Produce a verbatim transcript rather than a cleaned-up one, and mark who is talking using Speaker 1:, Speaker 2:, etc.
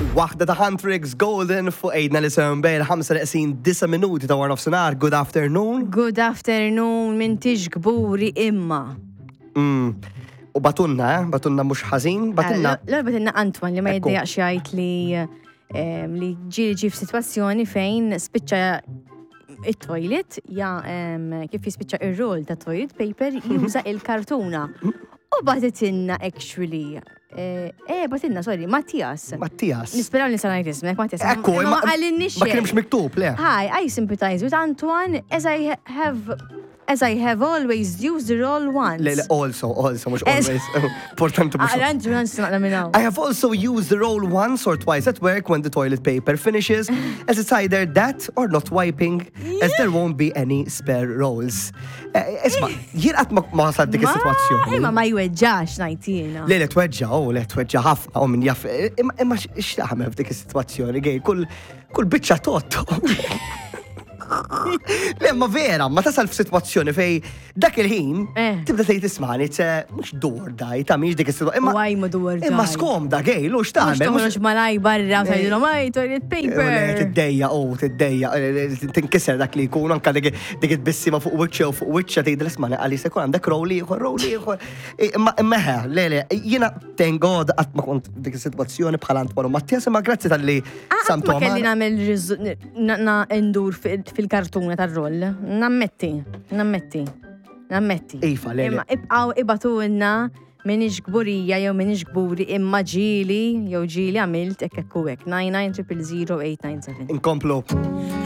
Speaker 1: Waħda ta' Huntrix Golden fuq ejdna li sembel ħamsa neqsin disa minuti ta' War of Sonar. Good afternoon.
Speaker 2: Good afternoon, mintix gburi imma.
Speaker 1: Mm. U batunna, eh? Batunna mux ħażin, batunna.
Speaker 2: L-għal batunna Antwan li ma
Speaker 1: Ekku.
Speaker 2: jiddejaq xajt li em, li ġili ġi f'sitwazzjoni fejn spiċċa il-toilet, ja em, kif jispiċċa il-roll ta' toilet paper juża il-kartuna. U batetinna actually, eh, eh, batinna, sorry, Mattias.
Speaker 1: Mattias.
Speaker 2: Nisperaw li sanajt ismek, Mattias.
Speaker 1: Ekku,
Speaker 2: ma
Speaker 1: ma
Speaker 2: għallinni
Speaker 1: ma kienx miktub, le.
Speaker 2: Hi, I sympathize with Antoine as I have as I have always used the roll once.
Speaker 1: Le, le, also, also, mux
Speaker 2: Es-
Speaker 1: always. Importanti mux.
Speaker 2: Għalantu għan minnaw.
Speaker 1: I have also used the roll once or twice at work when the toilet paper finishes, as it's either that or not wiping, as there won't be any spare rolls. Eh, Isma, jien għat ma għasad dik il-situazzjoni.
Speaker 2: Imma ma jweġġax najtina.
Speaker 1: Le, le, tweġġa, u le, tweġġa ħafna, u minn jaff. Imma, imma xtaħmel f'dik il-situazzjoni, għej, kull, kull bitċa totto. Le, ma vera, ma tasal f'sitwazzjoni fej dak il-ħin,
Speaker 2: Eh.
Speaker 1: tibda tgħid ismani, tse mhux dur daj, ta' mhix dik is-sitwazzjoni.
Speaker 2: Waj ma dur daj.
Speaker 1: Imma skomda gej, lu
Speaker 2: Mux
Speaker 1: x'tagħmel?
Speaker 2: toħroġ malaj barra u tajdilom, aj, toilet paper.
Speaker 1: Tiddeja, u tiddeja, tinkiser dak li jkun anka dik dik it-bissima fuq wiċċa u fuq wiċċa tgħidil ismani għalli se jkun għandek rowli ieħor, rowli ieħor. Imma imma le, le, jiena thank God qatt ma kont dik is-sitwazzjoni bħala Antwan u Mattias, imma grazzi tal-li samtu
Speaker 2: Ma kelli
Speaker 1: għamana.
Speaker 2: namel rizzu- na na endur fil- fil-kartuna tar-roll. Nammetti, nammetti, nammetti.
Speaker 1: Iva, le, le.
Speaker 2: Imma ibqaw ibatu inna minix gburija jew minix gburi imma ġili jew ġili għamilt ek ekku ek nine nine zero zero zero eight nine seven.
Speaker 1: Inkomplu.